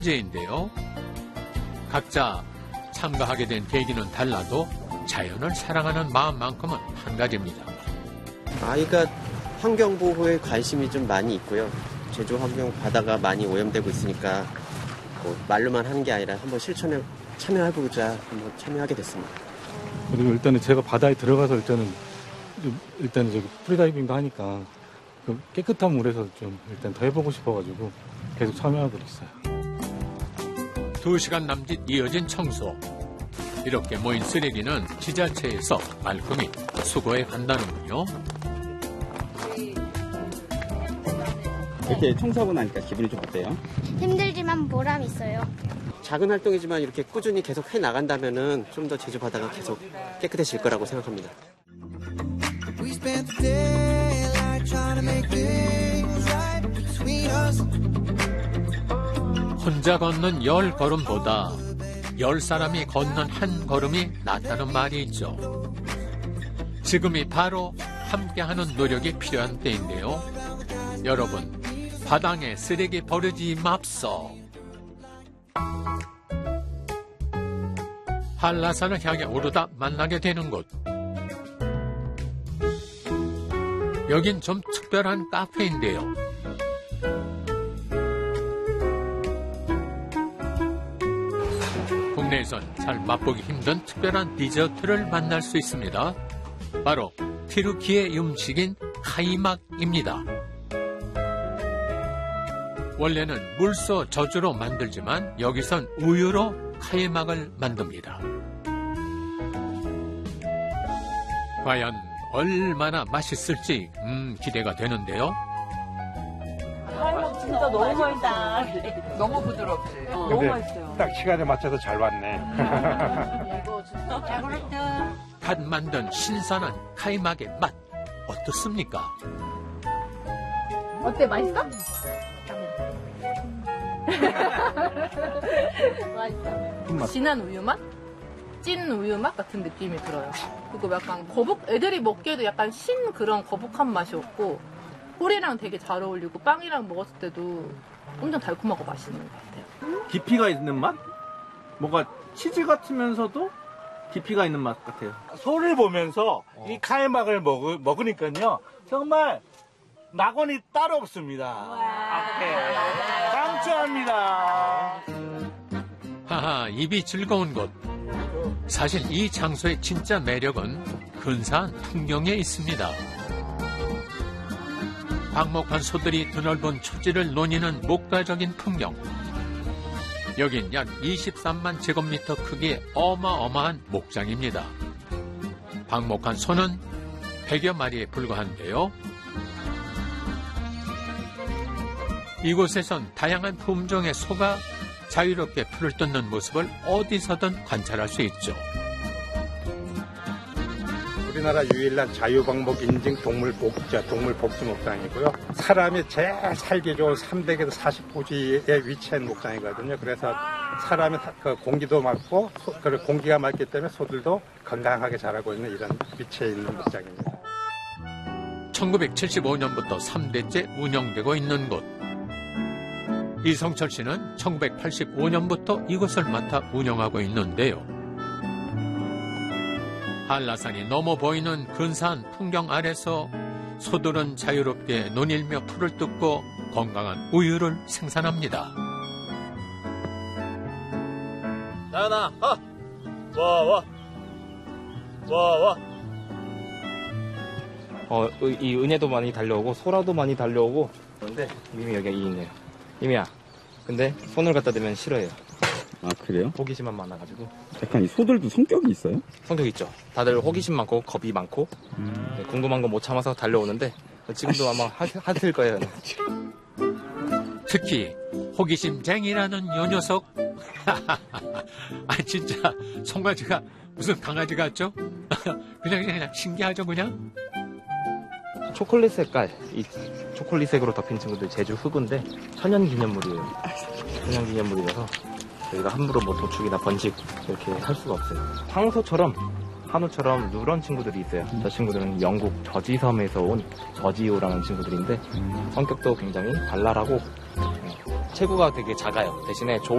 문제인데요. 각자 참가하게 된 계기는 달라도 자연을 사랑하는 마음만큼은 한 가지입니다. 아이가 환경보호에 관심이 좀 많이 있고요. 제주 환경 바다가 많이 오염되고 있으니까 뭐 말로만 하는 게 아니라 한번 실천에 참여해보자 한번 참여하게 됐습니다. 그리고 일단은 제가 바다에 들어가서 일단은 저기 프리다이빙도 하니까 그 깨끗한 물에서 좀 일단 더 해보고 싶어가지고 계속 참여하고 있어요. 2시간 남짓 이어진 청소. 이렇게 모인 쓰레기는 지자체에서 말끔히 수거해 간다는군요. 이렇게 청소하고 나니까 기분이 좀 어때요? 힘들지만 보람 있어요. 작은 활동이지만 이렇게 꾸준히 계속 해나간다면은 좀 더 제주 바다가 계속 깨끗해질 거라고 생각합니다. 혼자 걷는 10걸음보다 10사람이 걷는 한 걸음이 낫다는 말이 있죠. 지금이 바로 함께하는 노력이 필요한 때인데요. 여러분, 바닥에 쓰레기 버리지 맙소. 한라산을 향해 오르다 만나게 되는 곳. 여긴 좀 특별한 카페인데요. 국내에선 잘 맛보기 힘든 특별한 디저트를 만날 수 있습니다. 바로 튀르키예 음식인 카이막입니다. 원래는 물소 저주로 만들지만 여기선 우유로 카이막을 만듭니다. 과연 얼마나 맛있을지 기대가 되는데요. 카이막 진짜 너무 맛있다. 너무 부드럽지. 너무 맛있어요. 딱 시간에 맞춰서 잘 왔네. 이거 진짜 잘 골랐다. 갓 만든 신선한 카이막의 맛 어떻습니까? 어때? 맛있어? 맛있어. 진한 우유 맛? 찐 우유 맛 같은 느낌이 들어요. 그리고 약간 애들이 먹기에도 약간 신 그런 거북한 맛이 없고 꿀이랑 되게 잘 어울리고 빵이랑 먹었을 때도 엄청 달콤하고 맛있는 것 같아요. 깊이가 있는 맛? 뭔가 치즈 같으면서도 깊이가 있는 맛 같아요. 소를 보면서 이 카이막을 먹으니까요. 정말 낙원이 따로 없습니다. 강추합니다. 하하, 입이 즐거운 곳. 사실 이 장소의 진짜 매력은 근사한 풍경에 있습니다. 방목한 소들이 드넓은 초지를 노니는 목가적인 풍경. 여긴 약 23만 제곱미터 크기의 어마어마한 목장입니다. 방목한 소는 100여 마리에 불과한데요. 이곳에선 다양한 품종의 소가 자유롭게 풀을 뜯는 모습을 어디서든 관찰할 수 있죠. 우리나라 유일한 자유방목 인증 동물복지 목장이고요. 사람이 제일 살기 좋은 300에서 40도지에 위치한 목장이거든요. 그래서 사람이 공기도 맑고 그리고 공기가 맑기 때문에 소들도 건강하게 자라고 있는 이런 위치에 있는 목장입니다. 1975년부터 3대째 운영되고 있는 곳. 이성철 씨는 1985년부터 이곳을 맡아 운영하고 있는데요. 한라산이 넘어 보이는 근사한 풍경 아래서 소들은 자유롭게 논일며 풀을 뜯고 건강한 우유를 생산합니다. 나연아, 와. 이 은혜도 많이 달려오고 소라도 많이 달려오고 그런데 미미 여기가 있네요. 미미야, 근데 손을 갖다 대면 싫어해요. 아, 그래요? 호기심만 많아가지고. 약간 이 소들도 성격이 있어요? 성격 있죠. 다들 호기심 많고 겁이 많고 네, 궁금한 거 못 참아서 달려오는데 지금도 아마 하실 거예요. 특히 호기심쟁이라는 요 녀석. 아, 진짜 송아지가 무슨 강아지 같죠? 그냥 신기하죠, 그냥? 초콜릿 색깔, 이 초콜릿색으로 덮인 친구들 제주 흑우인데 천연기념물이에요. 천연기념물이라서 저희가 함부로 뭐 도축이나 번식 이렇게 할 수가 없어요. 한우처럼 누런 친구들이 있어요. 저 친구들은 영국 저지섬에서 온 저지호라는 친구들인데 성격도 굉장히 발랄하고 체구가 되게 작아요. 대신에